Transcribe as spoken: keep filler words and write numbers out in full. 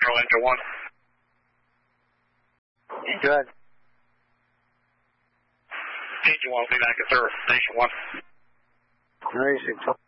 Control Engine one. Good. Engine one will be back at service. Station one. Racing.